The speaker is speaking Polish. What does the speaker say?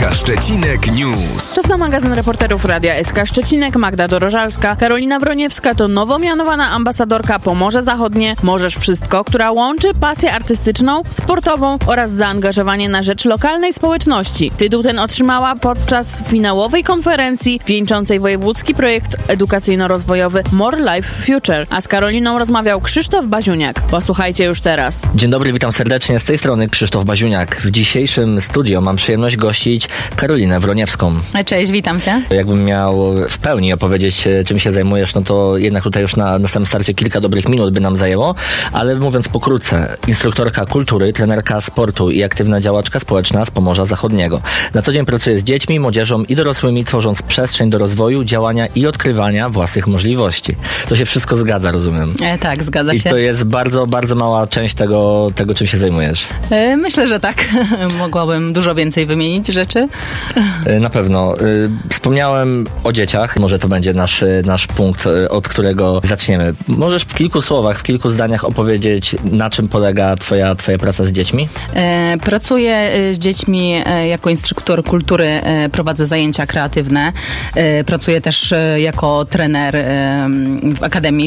SK Szczecinek News. Czas na magazyn reporterów Radia SK Szczecinek. Magda Dorożalska. Karolina Wroniewska to nowo mianowana ambasadorka Pomorze Zachodnie Możesz Wszystko, która łączy pasję artystyczną, sportową oraz zaangażowanie na rzecz lokalnej społeczności. Tytuł ten otrzymała podczas finałowej konferencji wieńczącej wojewódzki projekt edukacyjno-rozwojowy More Life Future. A z Karoliną rozmawiał Krzysztof Baziuniak. Posłuchajcie już teraz. Dzień dobry, witam serdecznie. Z tej strony Krzysztof Baziuniak. W dzisiejszym studio mam przyjemność gościć Karolinę Wroniewską. Cześć, witam Cię. Jakbym miał w pełni opowiedzieć, czym się zajmujesz, no to jednak tutaj już na samym starcie kilka dobrych minut by nam zajęło, ale mówiąc pokrótce, instruktorka kultury, trenerka sportu i aktywna działaczka społeczna z Pomorza Zachodniego. Na co dzień pracuje z dziećmi, młodzieżą i dorosłymi, tworząc przestrzeń do rozwoju, działania i odkrywania własnych możliwości. To się wszystko zgadza, rozumiem. Tak, zgadza się. I to jest bardzo, bardzo mała część tego czym się zajmujesz. Myślę, że tak. Mogłabym dużo więcej wymienić rzeczy. Na pewno. Wspomniałem o dzieciach. Może to będzie nasz punkt, od którego zaczniemy. Możesz w kilku słowach, w kilku zdaniach opowiedzieć, na czym polega twoja praca z dziećmi? Pracuję z dziećmi jako instruktor kultury, prowadzę zajęcia kreatywne. Pracuję też jako trener w Akademii